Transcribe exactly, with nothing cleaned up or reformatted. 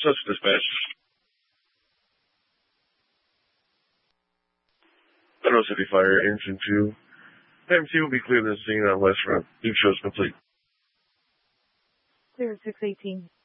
Such dispatch. Federal City Fire, Engine two. M T will be cleared the scene on West Front. Due shows complete. Clear six eighteen.